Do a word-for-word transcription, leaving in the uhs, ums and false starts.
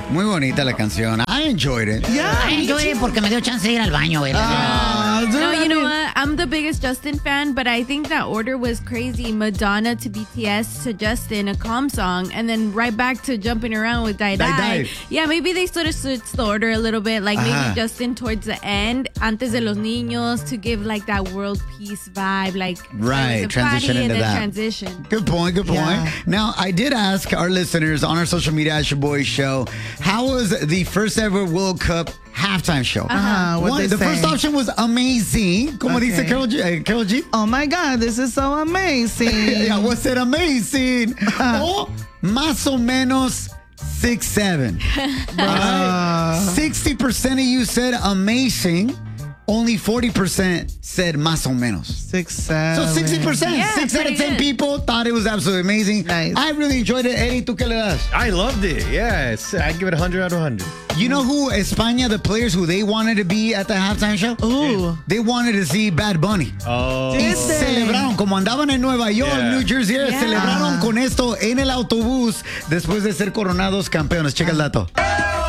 Muy bonita la canción. I enjoyed it. Yeah, I enjoyed it porque me dio chance de ir al baño, güey. Uh, dude, No, I you know mean- what? I'm the biggest Justin fan, but I think that order was crazy. Madonna to B T S to Justin, a calm song, and then right back to jumping around with Die Die Die. Die. Yeah, maybe they sort of switched the order a little bit. Like Ajá. maybe Justin towards the end, antes de los niños, to give like that world peace vibe. Like Right, the transition party into and then that. transition. Good point, good point. Yeah. Now, I did ask our listeners on our social media at your boy show, how was the first ever World Cup halftime show? Uh-huh, what'd One- they the say? first option was amazing. Como Okay. dice Carol G. eh, Carol G. Oh my God, this is so amazing. Yeah, was it amazing? O más o menos six seven. Uh, sixty percent of you said amazing. Only forty percent said más o menos. Six, seven. So sixty percent, Yeah, six out of pretty ten good. people thought it was absolutely amazing. Nice. I really enjoyed it. Eddie, ¿tú qué le das? I loved it. Yeah, it's, I give it one hundred out of one hundred. You know who España, the players who they wanted to be at the halftime show? Ooh. They wanted to see Bad Bunny. Oh. Y Did they? celebraron, como andaban en Nueva York, Yeah. New Jersey, Yeah. celebraron con esto en el autobús después de ser coronados campeones. Checa el dato.